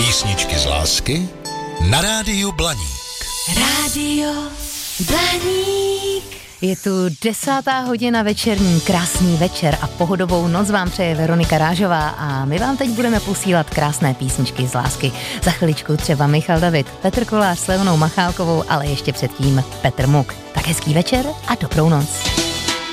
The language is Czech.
Písničky z lásky na rádiu Blaník. Rádio Blaník. Je tu 10. hodina večerní, krásný večer a pohodovou noc vám přeje Veronika Rážová a my vám teď budeme posílat krásné písničky z lásky. Za chviličku třeba Michal David, Petr Kolář s Leonou Machálkovou, ale ještě předtím Petr Muk. Tak hezký večer a dobrou noc.